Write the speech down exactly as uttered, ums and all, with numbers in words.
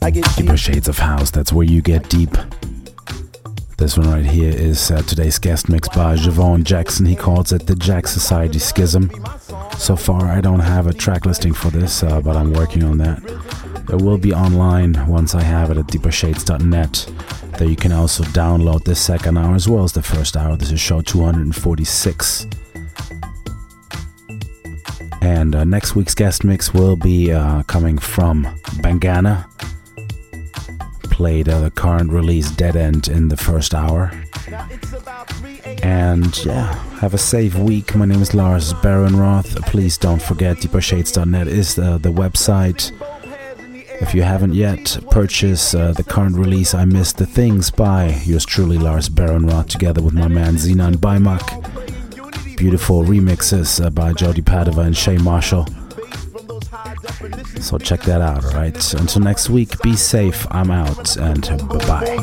Deeper Shades of House, that's where you get deep. This one right here is uh, today's guest mix by Javon Jackson. He calls it the Jack Society Schism. So far, I don't have a track listing for this, uh, but I'm working on that. It will be online once I have it at deeper shades dot net. There you can also download this second hour as well as the first hour. This is show two hundred forty-six. And uh, next week's guest mix will be uh, coming from Bangana. Played uh, the current release Dead End in the first hour. And yeah, have a safe week. My name is Lars Barenroth. Please don't forget deeper shades dot net is the, the website. If you haven't yet, purchase uh, the current release I Missed the Things by yours truly Lars Barenroth together with my man Zinan Baimak. Beautiful remixes uh, by Jody Padova and Shay Marshall. So check that out, alright? Until next week, be safe, I'm out, and bye-bye.